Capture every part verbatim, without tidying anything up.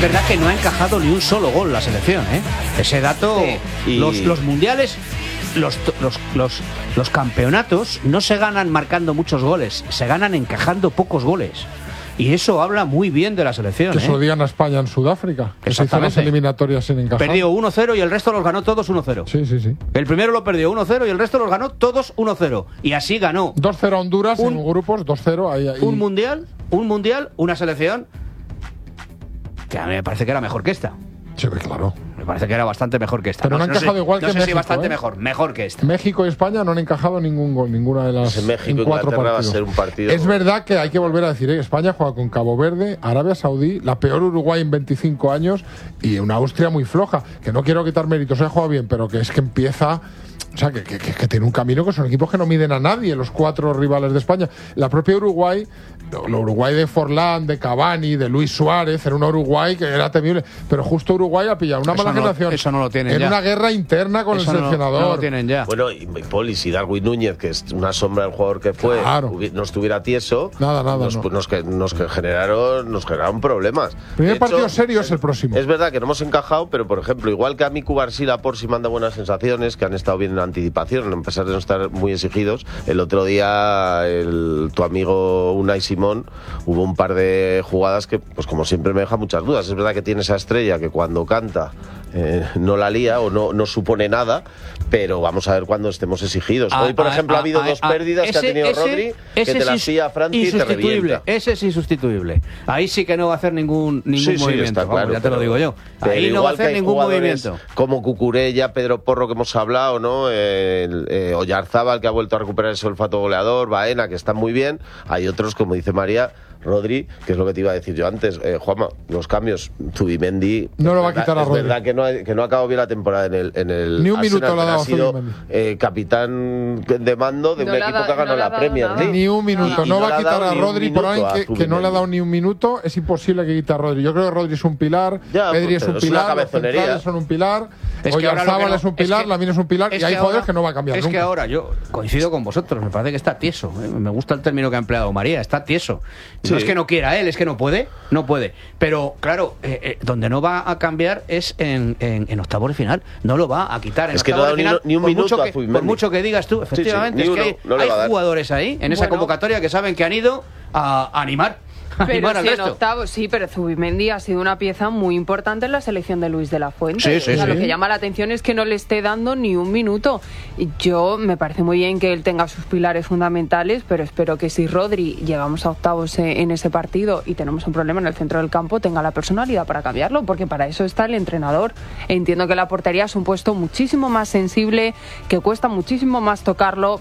verdad que no ha encajado ni un solo gol la selección, ¿eh? Ese dato, sí. y... los, los mundiales, los, los, los, los campeonatos no se ganan marcando muchos goles, se ganan encajando pocos goles. Y eso habla muy bien de la selección. Que se lo ¿eh? digan a España en Sudáfrica. Que se hizo las eliminatorias sin encajar. Perdió uno cero y el resto los ganó todos uno cero. Sí, sí, sí. El primero lo perdió uno cero y el resto los ganó todos uno cero. Y así ganó. dos cero a Honduras un, en grupos, dos cero. Ahí, ahí. Un mundial, un mundial, una selección que a mí me parece que era mejor que esta. Sí, claro. Me parece que era bastante mejor que esta. Pero no, no han encajado sé, igual no que sé México. Si bastante ¿eh? mejor, mejor que esta. México y España no han encajado ningún gol, ninguna de las en México en cuatro Inglaterra partidos. Va a ser un partido. Es verdad que hay que volver a decir, ¿eh? España juega con Cabo Verde, Arabia Saudí, la peor Uruguay en veinticinco años y una Austria muy floja. Que no quiero quitar méritos, ha jugado bien, pero que es que empieza. O sea, que, que, que tiene un camino que son equipos que no miden a nadie, los cuatro rivales de España. La propia Uruguay, la Uruguay de Forlán, de Cavani, de Luis Suárez, era una Uruguay que era temible. Pero justo Uruguay ha pillado una eso mala no, generación. Eso no lo tienen en ya. una guerra interna con eso el seleccionador. No, no lo tienen ya. Bueno, y, y Polis y Darwin Núñez, que es una sombra del jugador que fue, claro. no estuviera tieso, nada, nada, nos, no. nos, nos, nos, generaron, nos generaron problemas. Primer de partido hecho, serio es el próximo. Es verdad que no hemos encajado, pero por ejemplo, igual que a Miku Barsila por si manda buenas sensaciones, que han estado bien en la anticipación, a pesar de no estar muy exigidos. El otro día, el, tu amigo Unai Simón, hubo un par de jugadas que, pues como siempre, me deja muchas dudas. Es verdad que tiene esa estrella que cuando canta eh, no la lía o no, no supone nada, pero vamos a ver cuando estemos exigidos. A, Hoy, por a, ejemplo, a, ha habido a, dos a, pérdidas ese, que ha tenido ese, Rodri, ese que te las es pilla Franci y te revienta. Ese es insustituible. Ahí sí que no va a hacer ningún, ningún sí, sí, movimiento. Está claro, vamos, ya te lo digo yo. Ahí no va a hacer ningún movimiento. Como Cucurella, Pedro Porro, que hemos hablado, ¿no? El, eh, Oyarzábal, que ha vuelto a recuperar ese olfato goleador, Baena, que está muy bien. Hay otros, como dice María, Rodri, que es lo que te iba a decir yo antes. Eh, Juanma, los cambios, Zubimendi. No lo va a quitar a Rodri. Es verdad que no, ha, que no ha acabado bien la temporada en el. En el Ni un Arsenal, minuto le ha dado ha sido eh, capitán de mando de no un equipo da, que ha ganado no la Premier League. Ni un minuto. Y, no, y va no a quitar a Rodri por alguien que, que no le ha dado ni un minuto. Es imposible que quite a Rodri. Yo creo que Rodri es un pilar, ya, Pedri es un es pilar, los centrales son un pilar, Oyarzábal es un pilar, Lamine es un pilar, y hay jugadores que no va a cambiar es nunca. Es que ahora yo coincido con vosotros, me parece que está tieso. ¿eh? Me gusta el término que ha empleado María, está tieso. Sí. No es que no quiera él, es que no puede, no puede. Pero claro, eh, eh, donde no va a cambiar es en, en, en octavos de final. No lo va a quitar en es que octavos no de final. Ni, ni un por minuto mucho que, por mucho que digas tú, efectivamente, sí, sí, es que uno, hay, no hay jugadores ahí en esa bueno, convocatoria que saben que han ido a, a animar. Pero si en octavos, sí, pero Zubimendi ha sido una pieza muy importante en la selección de Luis de la Fuente. Sí, sí, o sea, sí. Lo que llama la atención es que no le esté dando ni un minuto. Yo me parece muy bien que él tenga sus pilares fundamentales, pero espero que si Rodri llegamos a octavos en ese partido y tenemos un problema en el centro del campo, tenga la personalidad para cambiarlo, porque para eso está el entrenador. Entiendo que la portería es un puesto muchísimo más sensible, que cuesta muchísimo más tocarlo.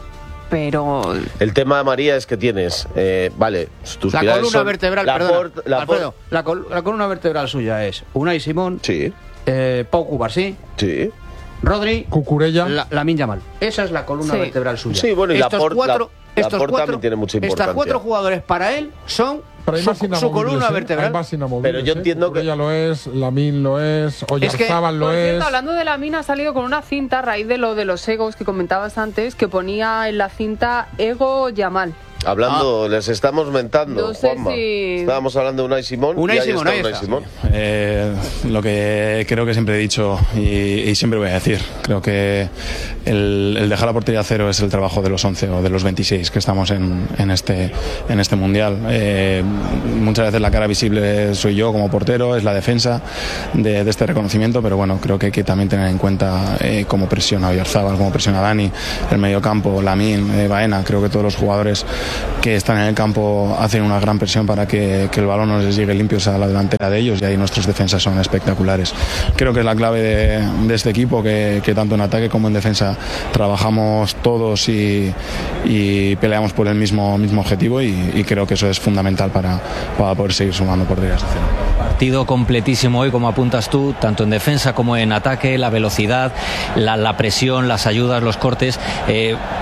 Pero el tema de María es que tienes, eh, vale, tus la columna son vertebral, la perdona, port, la, Alfredo, la, col la columna vertebral suya es Unai Simón, sí, eh, Pau Cubarsí, sí, Rodri, Cucurella, la, Lamine Yamal. Esa es la columna sí. vertebral suya. Sí, bueno, y estos la Port, cuatro, la, estos la Port cuatro, también tiene mucha importancia. Estos cuatro jugadores para él son su, su columna ¿eh? vertebral. Pero yo entiendo ¿eh? que ella lo es, Lamine lo es, Oyarzábal lo por es. Cierto, hablando de Lamine, ha salido con una cinta a raíz de lo de los egos que comentabas antes, que ponía en la cinta Ego Yamal. Hablando, ah. les estamos mentando, no sé Juanma. Si... Estábamos hablando de Unai Simón. Unai y ahí Simón, está ahí Unai está. Simón. Eh, lo que creo que siempre he dicho y, y siempre voy a decir, creo que el, el dejar la portería a cero es el trabajo de los once o de los veintiséis que estamos en, en, este, en este mundial. Eh, muchas veces la cara visible soy yo como portero, es la defensa de, de este reconocimiento, pero bueno, creo que hay que también tener en cuenta eh, cómo presiona Oyarzábal, cómo presiona Dani, el mediocampo, Lamine, eh, Baena. Creo que todos los jugadores que están en el campo hacen una gran presión para que, que el balón no les llegue limpios a la delantera de ellos, y ahí nuestras defensas son espectaculares. Creo que es la clave de, de este equipo, que, que tanto en ataque como en defensa trabajamos todos y, y peleamos por el mismo, mismo objetivo, y, y creo que eso es fundamental para, para poder seguir sumando porterías de cero. Partido completísimo hoy, como apuntas tú, tanto en defensa como en ataque, la velocidad, la, la presión, las ayudas, los cortes. Eh,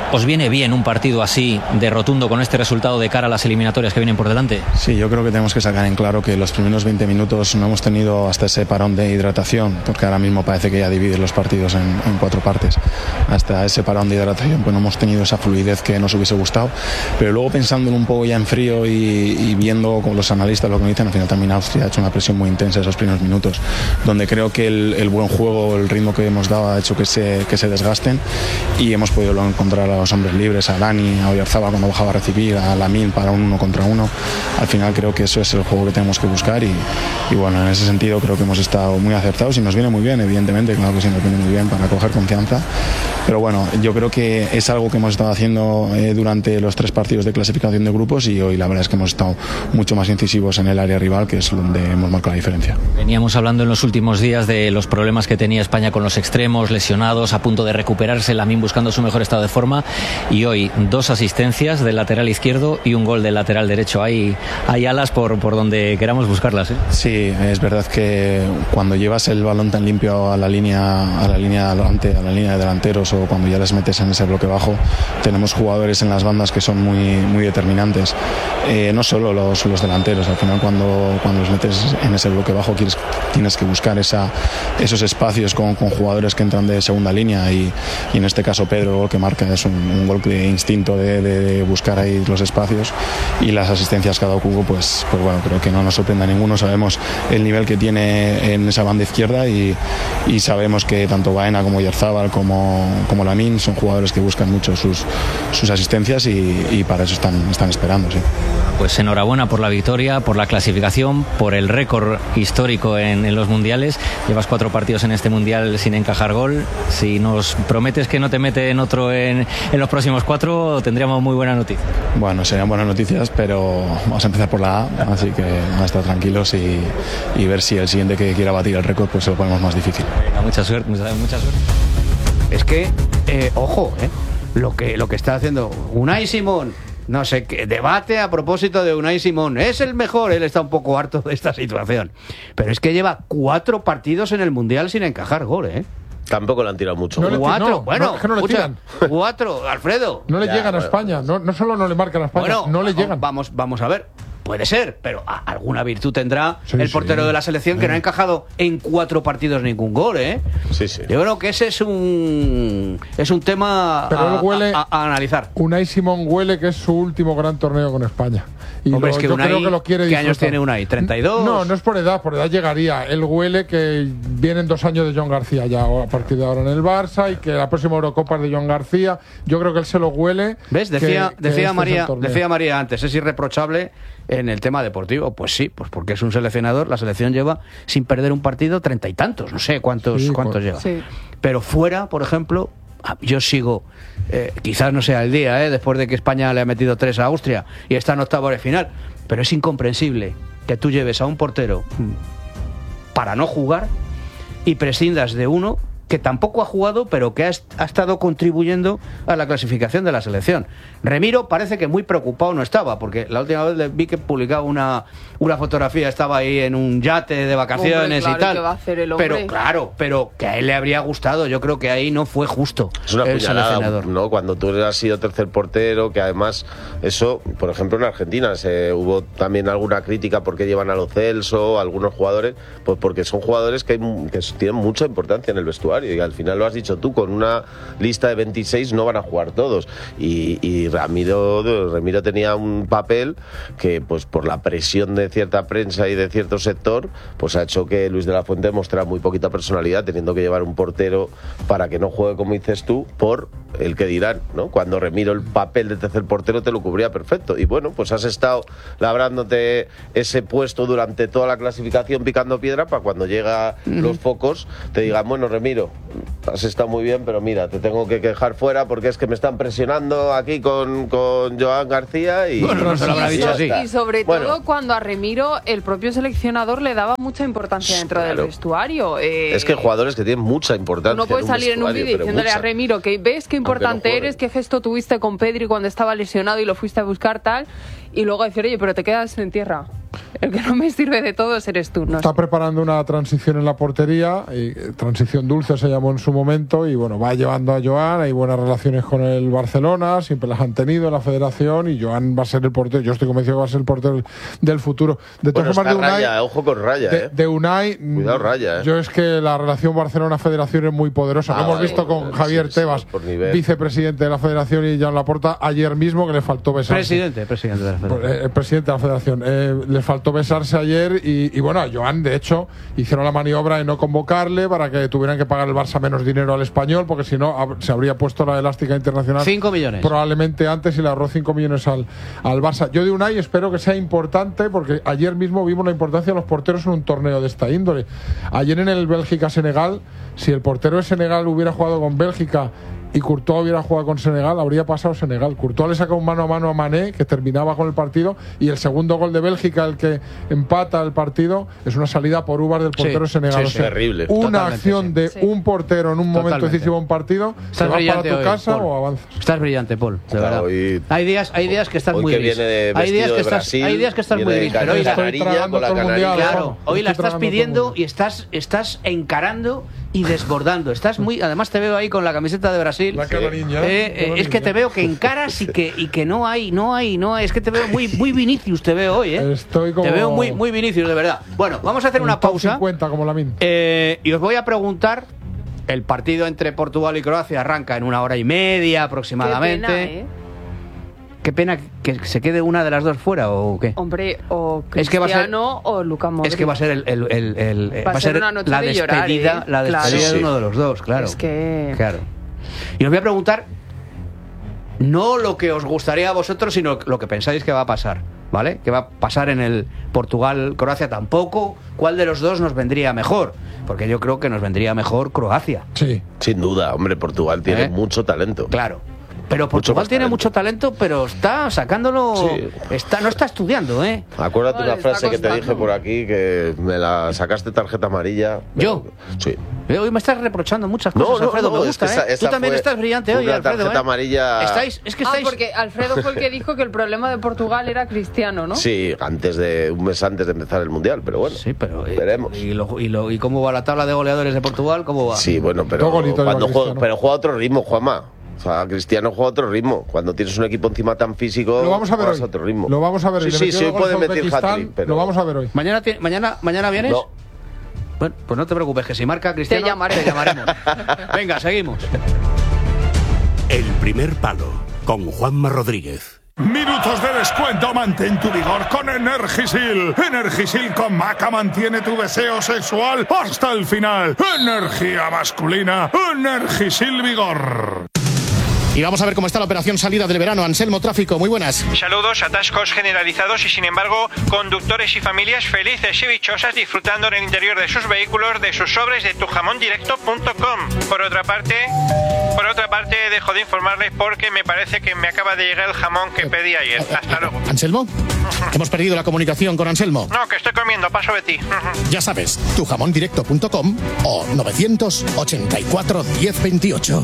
¿Os viene bien un partido así de rotundo con este resultado de cara a las eliminatorias que vienen por delante? Sí, yo creo que tenemos que sacar en claro que los primeros veinte minutos no hemos tenido hasta ese parón de hidratación, porque ahora mismo parece que ya dividen los partidos en, en cuatro partes. Hasta ese parón de hidratación pues no hemos tenido esa fluidez que nos hubiese gustado, pero luego pensándolo un poco ya en frío y, y viendo con los analistas lo que me dicen, al final también Austria ha hecho una presión muy intensa esos primeros minutos, donde creo que el, el buen juego, el ritmo que hemos dado ha hecho que se, que se desgasten y hemos podido luego encontrar a los hombres libres, a Dani, a Oyarzabal cuando bajaba a recibir, a Lamine para un uno contra uno. Al final creo que eso es el juego que tenemos que buscar y, y bueno, en ese sentido creo que hemos estado muy acertados y nos viene muy bien, evidentemente, claro que sí nos viene muy bien para coger confianza, pero bueno, yo creo que es algo que hemos estado haciendo eh, durante los tres partidos de clasificación de grupos y hoy la verdad es que hemos estado mucho más incisivos en el área rival, que es donde hemos marcado la diferencia. Veníamos hablando en los últimos días de los problemas que tenía España con los extremos, lesionados, a punto de recuperarse, Lamine buscando su mejor estado de forma y hoy dos asistencias del lateral izquierdo y un gol del lateral derecho. Hay, hay alas por, por donde queramos buscarlas, ¿eh? Sí, es verdad que cuando llevas el balón tan limpio a la línea, a la línea delante, a la línea de delanteros o cuando ya les metes en ese bloque bajo, tenemos jugadores en las bandas que son muy, muy determinantes. Eh, no solo los, los delanteros, al final cuando, cuando los metes en ese bloque bajo quieres, tienes que buscar esa, esos espacios con, con jugadores que entran de segunda línea y, y en este caso Pedro, el gol que marca es un, un gol de instinto de, de, de buscar ahí los espacios y las asistencias que ha dado Cubo, pues, pues bueno, creo que no nos sorprende a ninguno, sabemos el nivel que tiene en esa banda izquierda y, y sabemos que tanto Baena como Oyarzabal como, como Lamine son jugadores que buscan mucho sus, sus asistencias y, y para eso están, están esperando, sí. Pues enhorabuena por la victoria, por la clasificación, por el récord histórico en, en los mundiales. Llevas cuatro partidos en este mundial sin encajar gol. Si nos prometes que no te mete en otro en, en los próximos cuatro, tendríamos muy buena noticia. Bueno, serían buenas noticias, pero vamos a empezar por la A, así que vamos a estar tranquilos y, y ver si el siguiente que quiera batir el récord pues se lo ponemos más difícil. Venga, mucha suerte, mucha, mucha suerte. Es que, eh, ojo, eh, lo que, lo que está haciendo Unai Simón, no sé qué, debate a propósito de Unai Simón, es el mejor, él está un poco harto de esta situación, pero es que lleva cuatro partidos en el Mundial sin encajar gol, ¿eh? Tampoco le han tirado mucho. No le- Cuatro, no, bueno, no, es que no le escucha, tiran. cuatro, Alfredo. No le Ya, llegan a bueno, España, no, no solo no le marcan a España, Bueno, no le llegan. Vamos, vamos a ver. Puede ser, pero a- alguna virtud tendrá Sí, el portero sí. de la selección que no ha encajado en cuatro partidos ningún gol, ¿eh? Sí, sí. Yo creo que ese es un es un tema Pero a, él huele- a- a analizar. Unai Simón huele que es su último gran torneo con España. Y Hombre, lo- es que yo Unai, creo que lo quiere ¿qué años disfrutar. tiene Unai? ¿treinta y dos? No, no es por edad, por edad llegaría. Él huele que vienen dos años de John García ya a partir de ahora en el Barça y que la próxima Eurocopa es de John García. Yo creo que él se lo huele. ¿Ves? que- Decía, que este decía, es el María, torneo. decía María antes, es irreprochable en el tema deportivo. Pues sí, pues porque es un seleccionador. La selección lleva sin perder un partido treinta y tantos, no sé cuántos, Sí, cuántos con- lleva. Sí. Pero fuera, por ejemplo, ah, yo sigo, eh, quizás no sea el día, eh, después de que España le ha metido tres a Austria y está en octavos de final, pero es incomprensible que tú lleves a un portero para no jugar y prescindas de uno que tampoco ha jugado, pero que ha, est- ha estado contribuyendo a la clasificación de la selección. Remiro parece que muy preocupado no estaba, porque la última vez le vi que publicaba una, una fotografía, estaba ahí en un yate de vacaciones. Hombre, claro, y tal. ¿qué va a hacer el hombre? Pero claro, pero que a él le habría gustado. Yo creo que ahí no fue justo. Es una el puñalada, seleccionador. ¿no? Cuando tú has sido tercer portero, que además eso, por ejemplo, en Argentina se hubo también alguna crítica porque llevan a Lo Celso, algunos jugadores, pues porque son jugadores que, hay mu- que tienen mucha importancia en el vestuario y al final lo has dicho tú, con una lista de veintiséis no van a jugar todos y, y Ramiro, Ramiro tenía un papel que pues por la presión de cierta prensa y de cierto sector pues ha hecho que Luis de la Fuente mostrara muy poquita personalidad teniendo que llevar un portero para que no juegue como dices tú por el que dirán, ¿no? Cuando Remiro el papel de tercer portero te lo cubría perfecto y bueno, pues has estado labrándote ese puesto durante toda la clasificación picando piedra para cuando llega los focos te digan, bueno, Remiro, has estado muy bien, pero mira, te tengo que quejar fuera porque es que me están presionando aquí con, con Joan García y... Bueno, no se lo habrá y dicho ya así. está. Y sobre Bueno, todo cuando a Remiro el propio seleccionador le daba mucha importancia dentro Claro. del vestuario. Eh, es que hay jugadores que tienen mucha importancia. Uno puede en salir en un vestuario, vídeo pero diciéndole a mucha. Remiro que ves qué importante juegue. eres, qué gesto tuviste con Pedri cuando estaba lesionado y lo fuiste a buscar tal, y luego decir, oye, pero te quedas en tierra. El que no me sirve de todos eres tú. No Está sé. preparando una transición en la portería, y, eh, transición dulce se llamó en su momento, y bueno, va llevando a Joan, hay buenas relaciones con el Barcelona, siempre las han tenido en la federación, y Joan va a ser el portero, yo estoy convencido que va a ser el portero del futuro. De Bueno, todas formas, está de Unai, Raya, ojo con Raya, de, ¿eh? de Unai, Cuidado, Raya, ¿eh? yo es que la relación Barcelona-Federación es muy poderosa. Ah, Lo hemos vale, visto con sí, Javier sí, Tebas, por nivel. vicepresidente de la federación, y Joan Laporta ayer mismo, que le faltó besarse. Presidente, presidente de la Federación. Eh, El presidente de la federación. Eh, le faltó besarse ayer y, y bueno, a Joan, de hecho, hicieron la maniobra de no convocarle para que tuvieran que pagar el Barça menos dinero al Español, porque si no, hab- se habría puesto la elástica internacional. Cinco millones. Probablemente antes, y le ahorró cinco millones al, al Barça. Yo de Unai espero que sea importante, porque ayer mismo vimos la importancia de los porteros en un torneo de esta índole. Ayer en el Bélgica-Senegal, si el portero de Senegal hubiera jugado con Bélgica y Courtois hubiera jugado con Senegal, habría pasado Senegal. Courtois le saca un mano a mano a Mané, que terminaba con el partido, y el segundo gol de Bélgica, el que empata el partido, es una salida por uvas del portero Sí, Senegal. sí, O sea, terrible. Una Totalmente, acción sí. de Sí. un portero en un momento Totalmente. decisivo en un partido, te Estás vas para brillante tu hoy, casa Paul. o avanzas. Estás brillante, Paul, de Claro, verdad. hoy- hay días, hay días que estás hoy muy que gris. viene de Hay días vestido que de estás, Brasil, hay días que estás viene muy de gris, pero hoy la, canarilla, tragando con la todo el canarilla. mundial, claro, Juan. hoy la Estoy estás tragando pidiendo todo el y estás, estás encarando y desbordando. Estás muy, además te veo ahí con la camiseta de Brasil. La canariña, Eh, eh, canariña. es que te veo que encaras y que y que no hay, no hay, no hay. Es que te veo muy, muy Vinicius, te veo hoy, ¿eh? Estoy como- Te veo muy, muy Vinicius, de verdad. Bueno, vamos a hacer una Un top pausa. cincuenta como la min. Eh, y os voy a preguntar. El partido entre Portugal y Croacia arranca en una hora y media aproximadamente. Qué pena, ¿eh? Qué pena que se quede una de las dos fuera, ¿o qué? Hombre, o Es que va a ser- Cristiano o Luka Modric. Es que va a ser el, el- el- el- eh, Va a ser una noche la de llorar, despedida, ¿eh? la Claro. despedida Sí, de sí. uno de los dos, claro. Es que- Claro. Y os voy a preguntar no lo que os gustaría a vosotros, sino lo que pensáis que va a pasar, ¿vale? Que va a pasar en el Portugal-Croacia tampoco. ¿Cuál de los dos nos vendría mejor? Porque yo creo que nos vendría mejor Croacia. Sí. Sin duda, hombre, Portugal tiene ¿Eh? mucho talento. Claro. Pero Portugal más tiene talento. mucho talento, pero está sacándolo. Sí. Está, no está estudiando, ¿eh? Acuérdate Vale, una está frase que te costando. dije por aquí, que me la sacaste tarjeta amarilla. ¿Yo? Sí. Eh, Hoy me estás reprochando muchas No, cosas, no, Alfredo. no, me es que gusta, esa- ¿eh? esa Tú también fue estás brillante hoy, una Alfredo. tarjeta ¿eh? amarilla. Estáis, es que Ah, estáis. porque Alfredo fue el que dijo que el problema de Portugal era Cristiano, ¿no? Sí, antes de un mes antes de empezar el mundial, pero bueno. Sí, pero. eh, veremos. Y, lo- y, lo- ¿Y cómo va la tabla de goleadores de Portugal? ¿Cómo va? Sí, bueno, pero Dos golitos cuando lleva juega, Cristiano. pero juega a otro ritmo, Juanma. O sea, Cristiano juega a otro ritmo. Cuando tienes un equipo encima tan físico, Lo vamos a ver juegas hoy. a otro ritmo. Lo vamos a ver hoy. Sí, Le sí, metió sí, el gol puede a meter Uzbekistán, hat-trick, pero... Lo vamos a ver hoy. ¿Mañana, ti- mañana, ¿Mañana vienes? No. Bueno, pues no te preocupes, que si marca Cristiano. Te llamaré. te llamaremos. Venga, seguimos. El primer palo con Juanma Rodríguez. Minutos de descuento, mantén tu vigor con Energisil. Energisil con Maca mantiene tu deseo sexual hasta el final. Energía masculina, Energisil Vigor. Y vamos a ver cómo está la operación salida del verano. Anselmo Tráfico, muy buenas. Saludos, atascos generalizados y sin embargo conductores y familias felices y dichosas disfrutando en el interior de sus vehículos de sus sobres de tu jamón directo punto com. Por otra parte, por otra parte dejo de informarles porque me parece que me acaba de llegar el jamón que pedí ayer. Hasta luego. Anselmo, hemos perdido la comunicación con Anselmo. No, que estoy comiendo, paso de ti. Ya sabes, tu jamón directo punto com o novecientos ochenta y cuatro diez veintiocho.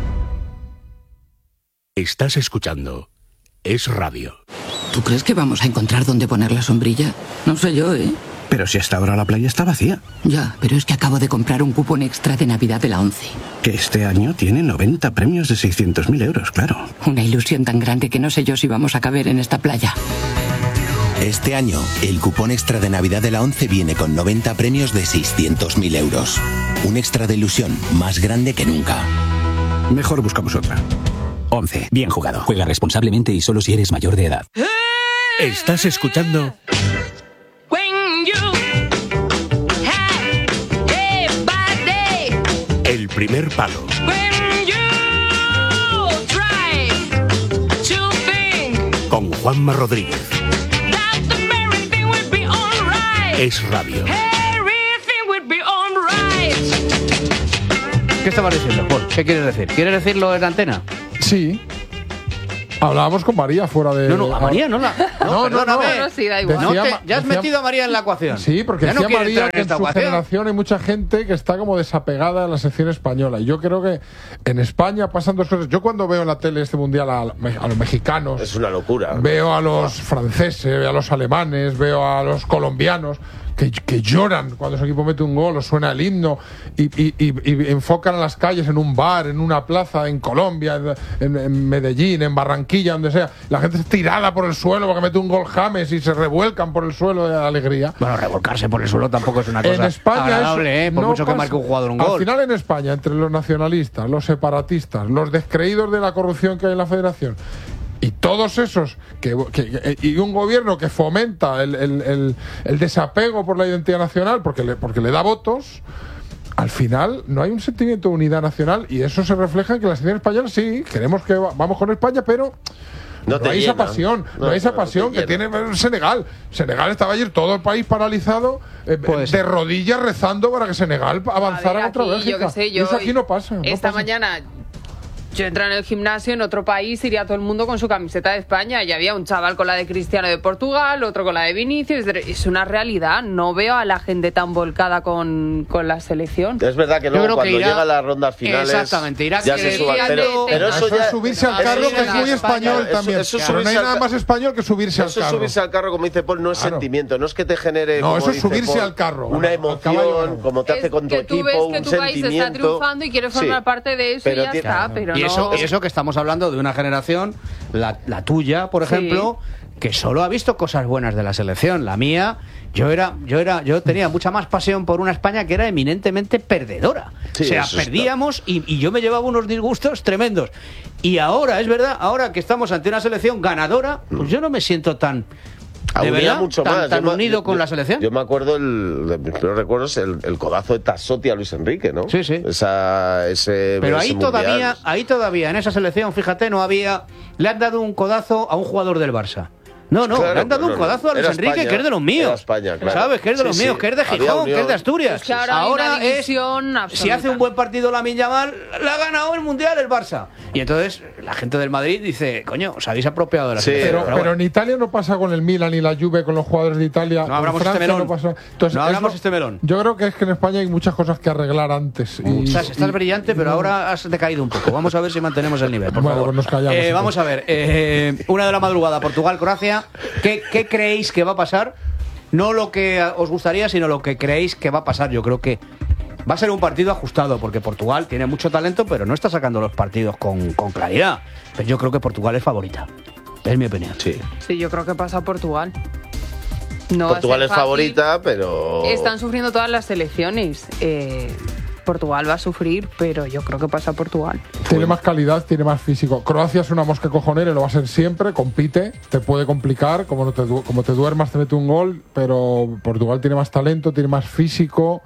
Estás escuchando Es Radio. ¿Tú crees que vamos a encontrar dónde poner la sombrilla? No sé yo, ¿eh? Pero si hasta ahora la playa está vacía. Ya, pero es que acabo de comprar un cupón extra de Navidad de la ONCE. Que este año tiene noventa premios de seiscientos mil euros, claro. Una ilusión tan grande que no sé yo si vamos a caber en esta playa. Este año, el cupón extra de Navidad de la ONCE viene con noventa premios de seiscientos mil euros. Un extra de ilusión más grande que nunca. Mejor buscamos otra. ONCE. Bien jugado. Juega responsablemente y solo si eres mayor de edad. Estás escuchando El primer palo con Juanma Rodríguez. Es Radio. ¿Qué estabas diciendo, Paul? ¿Qué quieres decir? ¿Quieres decirlo en antena? Sí. Hablábamos con María fuera de... No, no, a María no la... No, no, no, no, no, sí, da igual. No te- Decía- ya has decía- metido a María en la ecuación. Sí, porque Ya no decía quiere María entrar que en en esta su ecuación. generación hay mucha gente que está como desapegada de la selección española. Y yo creo que en España pasan dos cosas. Yo cuando veo en la tele este mundial a, a los mexicanos, Es una locura. veo a los franceses, veo a los alemanes, veo a los colombianos que, que lloran cuando su equipo mete un gol o suena el himno y, y- y- y enfocan a las calles en un bar, en una plaza, en Colombia, en, en Medellín, en Barranquilla, donde sea. La gente es tirada por el suelo porque mete un gol James y se revuelcan por el suelo de alegría. Bueno, revolcarse por el suelo tampoco es una cosa En España agradable, eso ¿eh? Por no mucho que pasa. marque un jugador un Al gol. final en España, entre los nacionalistas, los separatistas, los descreídos de la corrupción que hay en la federación y todos esos que, que- que- y un gobierno que fomenta el, el- el- el desapego por la identidad nacional porque le, porque le da votos, al final no hay un sentimiento de unidad nacional y eso se refleja en que la selección española sí, queremos que va- vamos con España, pero No no, te hay esa llena. pasión, no, No, hay esa no, no te pasión que llena. tiene Senegal. Senegal estaba ayer todo el país paralizado eh, de rodillas rezando para que Senegal avanzara A ver, contra aquí, Bélgica. yo qué sé, Y yo eso aquí no pasa. no Esta pasa. mañana yo entré en el gimnasio en otro país, iría todo el mundo con su camiseta de España y había un chaval con la de Cristiano de Portugal, otro con la de Vinicius. Es una realidad. No veo a la gente tan volcada con, con la selección. Es verdad que Yo luego creo que cuando irá- llega a las rondas finales Exactamente, irá ya que- se suban. que- Pero, que- pero eso Eso ya es subirse al eso carro, es que es muy España. español Eso- también. eso es Pero no hay subirse nada al más español que subirse al Eso es carro. subirse al carro, como dice Paul, no es Claro. sentimiento, no es que te genere. No, como eso es dice subirse Paul, al carro, una al- al caballo, emoción, no. como te hace Es con tu que tú equipo, ves que un tu país sentimiento. está triunfando y quieres formar Sí. parte de eso Pero y ya ti- está. Pero y, no... eso, y eso que estamos hablando de una generación, la, la tuya, por Sí. ejemplo, que solo ha visto cosas buenas de la selección. La mía, yo era, yo era, yo tenía mucha más pasión por una España que era eminentemente perdedora. Sí, o sea, eso está. perdíamos y, y yo me llevaba unos disgustos tremendos. Y ahora, es verdad, ahora que estamos ante una selección ganadora, pues yo no me siento tan de Unía verdad mucho tan, más. tan Yo me- unido yo- con yo- la selección. Yo me acuerdo, el, de mis primeros recuerdos, el, el codazo de Tassotti a Luis Enrique, ¿no? Sí, sí. Esa, ese, Pero ese ahí mundial. todavía, ahí todavía, en esa selección, fíjate, no había. Le han dado un codazo a un jugador del Barça. No, no, Claro, le han dado no, un no. codazo a Luis Era Enrique, España, que es de los míos. era España, claro. ¿Sabes? Que es de Sí, los sí. míos, que es de Había Gijón, que unión. es de Asturias. Es que ahora hay una división es, si hace un buen partido Lamine Yamal, le ha ganado el Mundial el Barça. Y entonces la gente del Madrid dice, coño, os habéis apropiado de la Sí, selección. Pero, pero en Italia no pasa con el Milan y la Juve, con los jugadores de Italia. No abramos En Francia este melón. No, pasa. Entonces, No es abramos lo- este melón. Yo creo que es que en España hay muchas cosas que arreglar antes. Y, Estás, estás y- brillante, pero ahora has decaído un poco. Vamos a ver si mantenemos el nivel, por Bueno, favor. pues nos callamos, Eh, entonces. vamos a ver. eh, una de la madrugada, Portugal-Croacia. ¿Qué, ¿Qué creéis que va a pasar? No lo que os gustaría, sino lo que creéis que va a pasar. Yo creo que va a ser un partido ajustado, porque Portugal tiene mucho talento, pero no está sacando los partidos con, con claridad. Pero yo creo que Portugal es favorita. Es mi opinión. Sí. Sí, yo creo que pasa Portugal. No va a Portugal ser es fácil. favorita, pero. Están sufriendo todas las selecciones. Eh, Portugal va a sufrir, pero yo creo que pasa Portugal. Tiene más calidad, tiene más físico. Croacia es una mosca cojonera y lo va a ser siempre, compite, te puede complicar, como, no te, du- como te duermas te mete un gol, pero Portugal tiene más talento, tiene más físico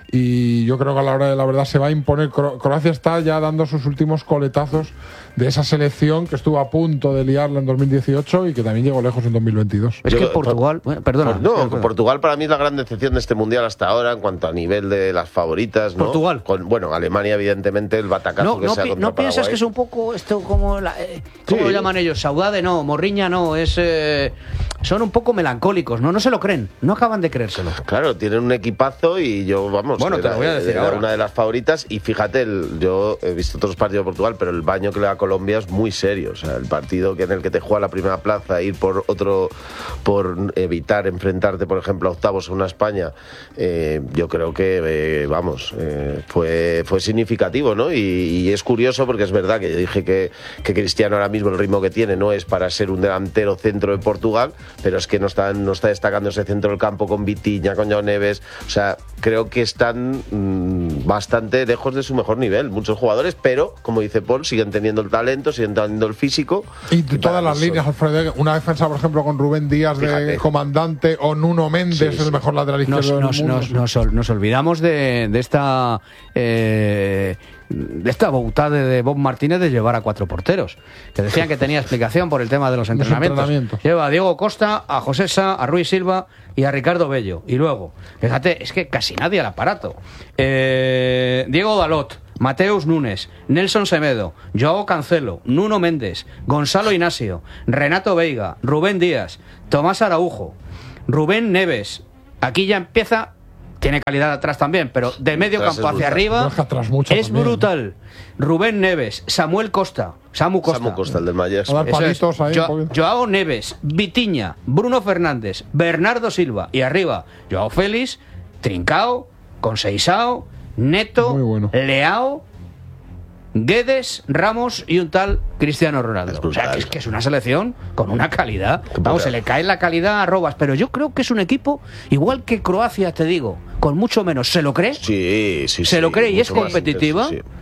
y yo creo que a la hora de la verdad se va a imponer. Cro- Croacia está ya dando sus últimos coletazos de esa selección que estuvo a punto de liarla en dos mil dieciocho y que también llegó lejos en dos mil veintidós. Es Yo- que Portugal. Bueno, perdona. Por- no, perdona. Portugal para mí es la gran decepción de este mundial hasta ahora en cuanto a nivel de las favoritas, ¿no? Portugal. Con, bueno, Alemania, evidentemente, el batacazo No, que no, sea pi- contra no piensas Paraguay. que es un poco esto como la, eh, ¿cómo Sí. lo llaman ellos? Saudade no, Morriña no, es eh, son un poco melancólicos, no no se lo creen, no acaban de creérselo. Claro, tienen un equipazo y yo, vamos, Bueno, te era, lo voy a decir era ahora. una de las favoritas. Y fíjate, el- yo he visto otros partidos de Portugal, pero el baño que le da a Colombia es muy serio. O sea, el partido que en el que te juega la primera plaza, ir por otro, por evitar enfrentarte, por ejemplo, a octavos a una España, eh, yo creo que, eh, vamos, eh, fue, fue significativo, ¿no? Y, y es curioso porque es verdad que yo dije que, que Cristiano ahora mismo el ritmo que tiene no es para ser un delantero centro de Portugal, pero es que no está, no está destacando ese centro del campo con Vitinha, con João Neves. O sea, creo que están mmm, bastante lejos de su mejor nivel, muchos jugadores, pero, como dice Paul, siguen teniendo el talento, siguen teniendo el físico. Y todas las líneas, Alfredo, una defensa, por ejemplo, con Rubén Díaz de Fíjate. comandante o Nuno Méndez, Sí, sí. el mejor lateral Nos, izquierdo nos, del mundo. nos, nos ol- nos olvidamos de, de esta eh, de esta boutade de Bob Martínez de llevar a cuatro porteros, que decían que tenía explicación por el tema de los entrenamientos. entrenamientos. Lleva a Diego Costa, a José Sá, a Rui Silva y a Ricardo Bello. Y luego, fíjate, es que casi nadie al aparato. Eh, Diego Dalot, Mateus Nunes, Nelson Semedo, Joao Cancelo, Nuno Méndez, Gonzalo Inacio, Renato Veiga, Rubén Díaz, Tomás Araujo, Rubén Neves. Aquí ya empieza... Tiene calidad atrás también, pero de medio Atrás campo es hacia brutal. arriba No, es que atrás mucho es también. brutal. Rubén Neves, Samuel Costa, Samu Costa, Samu Costa, el del Mayers. A dar Eso es. palitos ahí, Jo- un poquito. Joao Neves, Vitiña, Bruno Fernández, Bernardo Silva y arriba Joao Félix, Trincao, Conceição, Neto, Muy bueno. Leao, Guedes, Ramos y un tal Cristiano Ronaldo. Es O sea, brutal. que es, que es una selección con una calidad. Qué Vamos, brutal. se le cae la calidad a Robas, pero yo creo que es un equipo, igual que Croacia, te digo, con mucho menos. ¿Se lo cree? Sí, sí, se sí, lo cree y es mucho más competitiva. intenso, sí.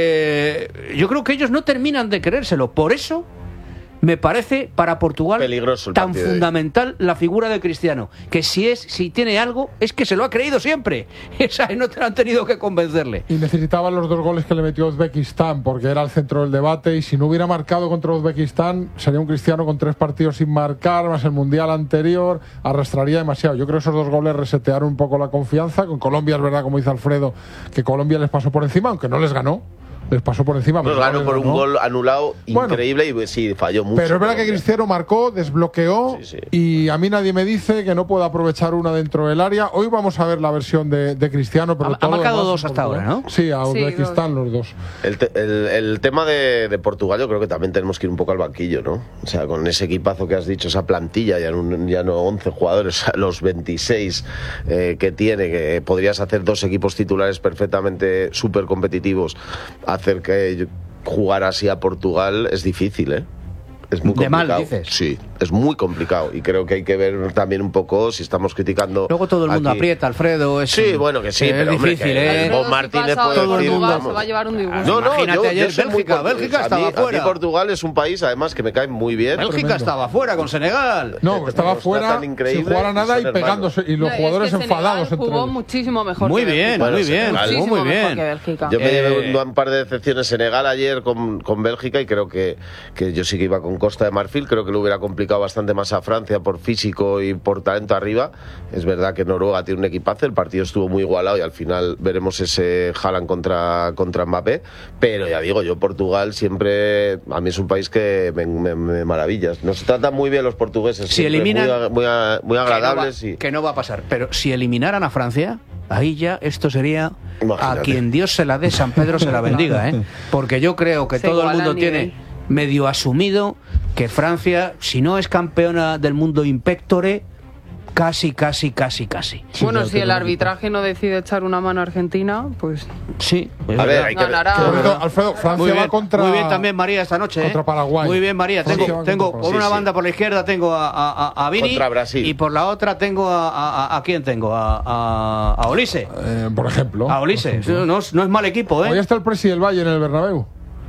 Eh, yo creo que ellos no terminan de creérselo. Por eso me parece para Portugal Peligroso el tan partido de hoy. fundamental la figura de Cristiano, que si es si tiene algo es que se lo ha creído siempre. Esa no te lo han tenido que convencerle. Y necesitaba los dos goles que le metió Uzbekistán, porque era el centro del debate, y si no hubiera marcado contra Uzbekistán, sería un Cristiano con tres partidos sin marcar, más el Mundial anterior, arrastraría demasiado. Yo creo que esos dos goles resetearon un poco la confianza. Con Colombia es verdad, como dice Alfredo, que Colombia les pasó por encima, aunque no les ganó. Les pasó por encima. Nos pero no ganó les por un ganó. gol anulado Bueno. increíble y pues, sí, falló mucho. Pero es verdad que Colombia. Cristiano marcó, desbloqueó, Sí, sí. y a mí nadie me dice que no pueda aprovechar una dentro del área. Hoy vamos a ver la versión de, de Cristiano, pero Ha- ha todo lo marcado demás dos en hasta Portugal. ahora, ¿no? Sí, a Sí, Uzbekistán los dos. El, te- el- el tema de, de Portugal, yo creo que también tenemos que ir un poco al banquillo, ¿no? O sea, con ese equipazo que has dicho, esa plantilla, ya no, ya no once jugadores, los veintiséis eh, que tiene, que podrías hacer dos equipos titulares perfectamente súper competitivos, hacer que jugar así a Portugal es difícil, ¿eh? Es muy De mal, complicado. dices. Sí, es muy complicado y creo que hay que ver también un poco si estamos criticando. Luego todo el mundo aquí- aprieta, Alfredo. Es Sí, un- bueno, que sí, es pero hombre, difícil, que ¿eh? Bob Alfredo, si Martínez pasa puede hoy decir, Portugal, vamos. se va a llevar un disgusto. No, no, Imagínate yo, ayer yo soy muy Bélgica, por- Bélgica a mí- estaba a mí fuera. Portugal es un país, además, que me cae muy bien. Bélgica Tremendo. estaba fuera con Senegal. No, estaba Está fuera tan sin increíble jugar a y nada son y hermanos. pegándose. Y los No, es jugadores que Senegal enfadados entre jugó ellos. muchísimo mejor Muy que bien, Bélgica. Bueno, muy bien, Senegal. jugó Muchísimo muy mejor bien. que Bélgica. Yo me Eh, llevé un, un par de decepciones Senegal ayer con, con Bélgica y creo que, que yo sí que iba con Costa de Marfil. Creo que lo hubiera complicado bastante más a Francia por físico y por talento arriba. Es verdad que Noruega tiene un equipazo, el partido estuvo muy igualado y al final veremos ese Haaland contra, contra Mbappé. Pero ya digo, yo Portugal siempre, a mí es un país que me, me, me maravilla. Nos tratan muy bien los portugueses, Si siempre, eliminan- muy, ag- muy, ag- muy agradables. que no, va, y... que no va a pasar. Pero si eliminaran a Francia, ahí ya esto sería Imagínate. a quien Dios se la dé, San Pedro se la bendiga, ¿eh? Porque yo creo que Se todo el iguala mundo el nivel. tiene medio asumido que Francia, si no es campeona del mundo impectore, casi, casi, casi, casi. Bueno, ya si te el lo arbitraje no decide echar una mano a Argentina, pues Sí, es A ver, verdad. hay que ver. ganará. Alfredo, Alfredo, Francia Muy bien, va contra. muy bien también María esta noche. ¿eh? contra Paraguay. Muy bien María. Francia Tengo, va tengo contra por Paraguay. una Sí, sí. banda por la izquierda tengo a, a, a- a Vini Contra Brasil. y por la otra tengo a, a, a- ¿a quién tengo? A, a, a Olise. Eh, por ejemplo. A Olise. Por ejemplo. No, es- no es mal equipo, ¿eh? Hoy está el presidente del Valle en el Bernabéu.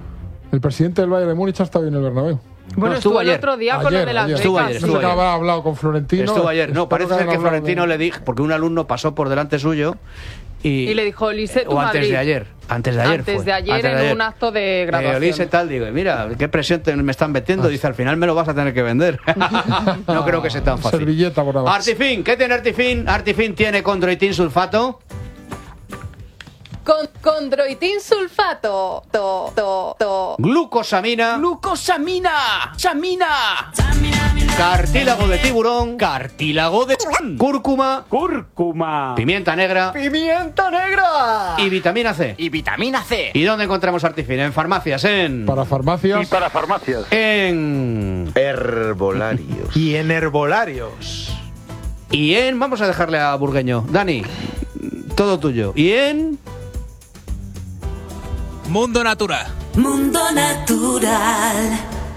El presidente del Valle de Múnich ha estado en el Bernabéu. bueno, No, estuvo estuvo el ayer. otro día con lo Ayer, de las ayer. Estuvo becas. ayer, No estuvo sé que ayer. habrá hablado con Florentino. Estuvo ayer. No, Espero parece ser hayan que hablado Florentino de- le dijo, porque un alumno pasó por delante suyo y, Y le dijo, Olise, tu o antes Madrid. de ayer. Antes de ayer. Antes fue. de ayer Antes de en ayer. un acto de Eh, graduación. Olise tal, digo, mira, qué presión te- me están metiendo. Dice, al final me lo vas a tener que vender. No creo que sea tan fácil. Servilleta por abajo. Artifin, ¿qué tiene Artifin? Artifin tiene condroitin sulfato. Con, condroitin sulfato. To, to, to. Glucosamina. ¡Glucosamina! ¡Samina! Cartílago de tiburón. Cartílago de cúrcuma. ¡Cúrcuma! Pimienta negra. ¡Pimienta negra! Y vitamina C. Y vitamina C. ¿Y dónde encontramos Artifin? En farmacias, en... Para farmacias. Para farmacias. En... Herbolarios. Y en herbolarios. Y en... Vamos a dejarle a Burgueño. Dani, todo tuyo. Y en... Mundo Natura. Mundo Natural.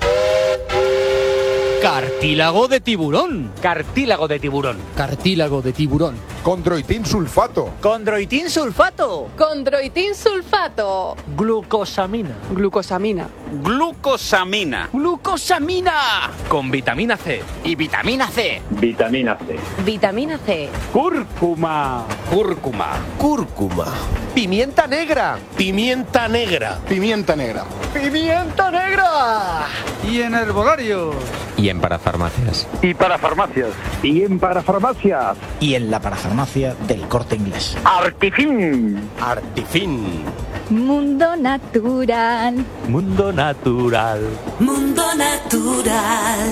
Cartílago de tiburón. Cartílago de tiburón. Cartílago de tiburón. Condroitin sulfato. Condroitin sulfato. Condroitin sulfato. Glucosamina. Glucosamina. Glucosamina. Glucosamina. Con vitamina C. Y vitamina C. Vitamina C. Vitamina C. Cúrcuma. Cúrcuma. Cúrcuma. pimienta negra. Pimienta negra. Pimienta negra. ¡Pimienta negra! Y en herbolarios. Y en parafarmacias. Y para farmacias. Y en parafarmacias. Y en la parafarmacia del Corte Inglés. Artifin. Artifin. Mundo natural. Mundo natural. Mundo natural.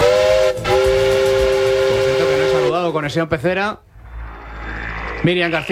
Por cierto que no he saludado Conexión Pecera. Miriam García.